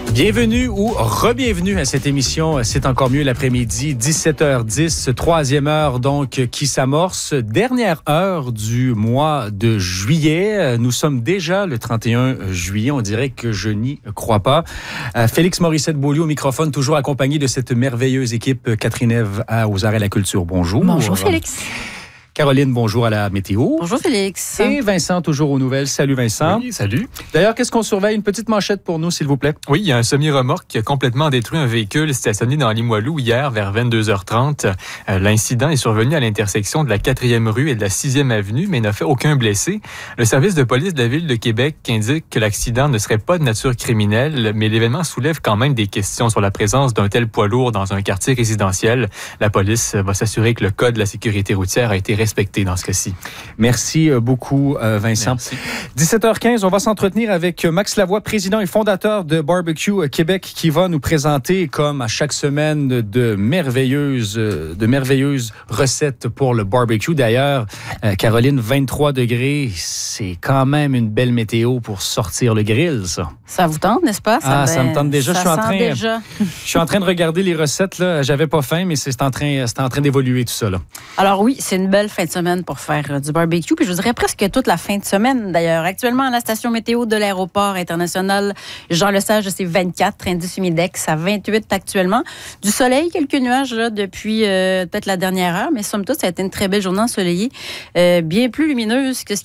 Bienvenue ou re-bienvenue à cette émission. C'est encore mieux l'après-midi, 17h10, troisième heure donc qui s'amorce. Dernière heure du mois de juillet. Nous sommes déjà le 31 juillet. On dirait que je n'y crois pas. Félix Morissette-Beaulieu au microphone, toujours accompagné de cette merveilleuse équipe. Catherine-Ève aux arts et la culture. Bonjour. Bonjour Félix. Caroline, bonjour à la météo. Bonjour Félix. Et Vincent, toujours aux nouvelles. Salut Vincent. Oui, salut. D'ailleurs, qu'est-ce qu'on surveille? Une petite manchette pour nous, s'il vous plaît. Oui, il y a un semi-remorque qui a complètement détruit un véhicule stationné dans Limoilou hier vers 22h30. L'incident est survenu à l'intersection de la 4e rue et de la 6e avenue, mais n'a fait aucun blessé. Le service de police de la Ville de Québec indique que l'accident ne serait pas de nature criminelle, mais l'événement soulève quand même des questions sur la présence d'un tel poids lourd dans un quartier résidentiel. La police va s'assurer que le code de la sécurité routière a été respecté dans ce cas-ci. Merci beaucoup, Vincent. Merci. 17h15, on va s'entretenir avec Max Lavoie, président et fondateur de Barbecue Québec, qui va nous présenter, comme à chaque semaine, de merveilleuses recettes pour le barbecue. D'ailleurs, Caroline, 23 degrés, c'est quand même une belle météo pour sortir le grill, ça. Ça vous tente, n'est-ce pas? Ça me tente déjà. Je suis en train de regarder les recettes. Là. J'avais pas faim, mais c'est en train d'évoluer tout ça. Là. Alors oui, c'est une belle fin de semaine pour faire du barbecue. Puis je vous dirais presque toute la fin de semaine, d'ailleurs. Actuellement, à la station météo de l'aéroport international Jean-Lesage, c'est 24, indice humidex à 28 actuellement. Du soleil, quelques nuages là, depuis peut-être la dernière heure, mais somme toute, ça a été une très belle journée ensoleillée, bien plus lumineuse que ce